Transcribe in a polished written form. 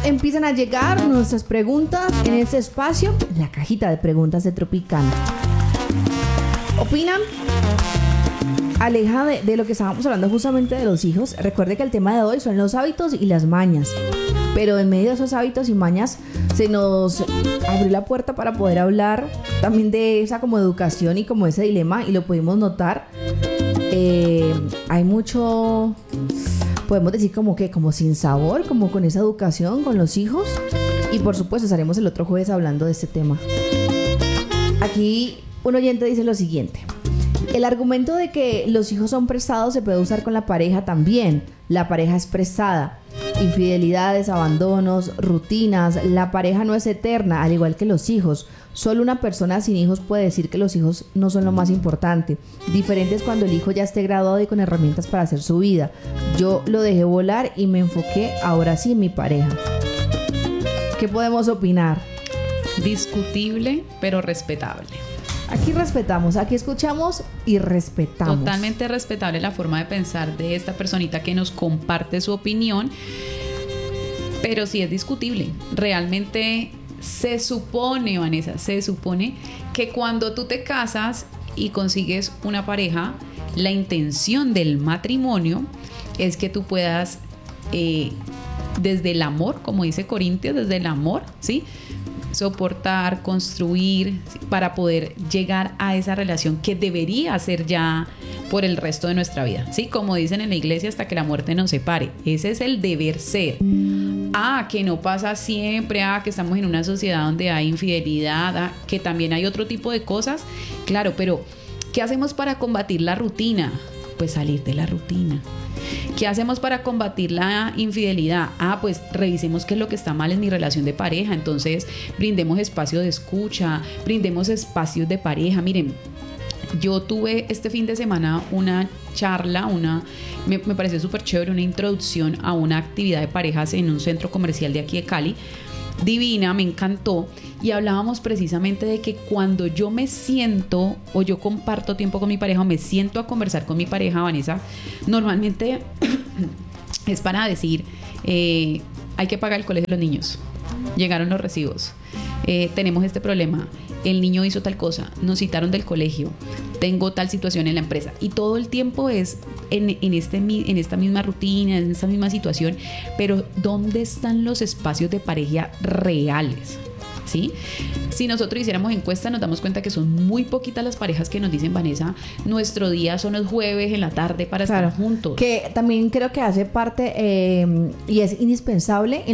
empiezan a llegar nuestras preguntas en este espacio, en la cajita de preguntas de Tropicana. ¿Opinan? Aleja de lo que estábamos hablando justamente de los hijos. Recuerde que el tema de hoy son los hábitos y las mañas. Pero en medio de esos hábitos y mañas se nos abrió la puerta para poder hablar también de esa como educación y como ese dilema, y lo pudimos notar. Hay mucho, podemos decir como sin sabor, como con esa educación con los hijos. Y por supuesto estaremos el otro jueves hablando de este tema. Aquí un oyente dice lo siguiente: el argumento de que los hijos son prestados se puede usar con la pareja también. La pareja es prestada. Infidelidades, abandonos, rutinas. La pareja no es eterna, al igual que los hijos. Solo una persona sin hijos puede decir que los hijos no son lo más importante. Diferente es cuando el hijo ya esté graduado y con herramientas para hacer su vida. Yo lo dejé volar y me enfoqué ahora sí en mi pareja. ¿Qué podemos opinar? Discutible, pero respetable. Aquí respetamos, aquí escuchamos y respetamos. Totalmente respetable la forma de pensar de esta personita que nos comparte su opinión, pero sí es discutible. Realmente se supone, Vanessa, se supone que cuando tú te casas y consigues una pareja, la intención del matrimonio es que tú puedas, desde el amor, como dice Corintios, desde el amor, ¿sí?, soportar, construir, para poder llegar a esa relación que debería ser ya por el resto de nuestra vida, ¿sí? Como dicen en la iglesia, hasta que la muerte nos separe. Ese es el deber ser. Que no pasa siempre, que estamos en una sociedad donde hay infidelidad, que también hay otro tipo de cosas, claro, pero ¿qué hacemos para combatir la rutina? Pues salir de la rutina. ¿Qué hacemos para combatir la infidelidad? Pues revisemos qué es lo que está mal en mi relación de pareja. Entonces, brindemos espacio de escucha, brindemos espacios de pareja. Miren, yo tuve este fin de semana una charla, me pareció súper chévere, una introducción a una actividad de parejas en un centro comercial de aquí de Cali. Divina, me encantó, y hablábamos precisamente de que cuando yo me siento o yo comparto tiempo con mi pareja o me siento a conversar con mi pareja, Vanessa, normalmente es para decir, hay que pagar el colegio de los niños, llegaron los recibos, tenemos este problema, el niño hizo tal cosa, nos citaron del colegio, tengo tal situación en la empresa, y todo el tiempo es en esta misma rutina, en esta misma situación. Pero ¿dónde están los espacios de pareja reales? ¿Sí? Si nosotros hiciéramos encuesta, nos damos cuenta que son muy poquitas las parejas que nos dicen: Vanessa, nuestro día son los jueves en la tarde para estar juntos. Que también creo que hace parte y es indispensable